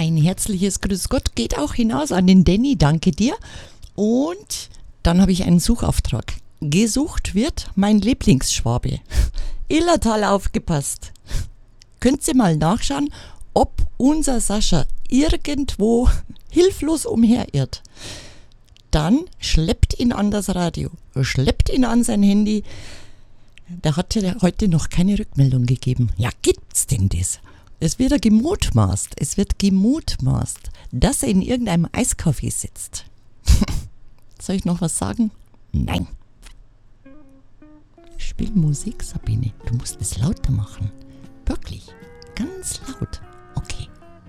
Ein herzliches Grüß Gott geht auch hinaus an den Danny, danke dir. Und dann habe ich einen Suchauftrag. Gesucht wird mein Lieblingsschwabe. Illertal, aufgepasst. Könnt ihr mal nachschauen, ob unser Sascha irgendwo hilflos umherirrt. Dann schleppt ihn an das Radio, schleppt ihn an sein Handy. Da hat er heute noch keine Rückmeldung gegeben. Ja, gibt's denn das? Es wird gemutmaßt, dass er in irgendeinem Eiscafé sitzt. Soll ich noch was sagen? Nein. Spiel Musik, Sabine. Du musst es lauter machen. Wirklich, ganz laut.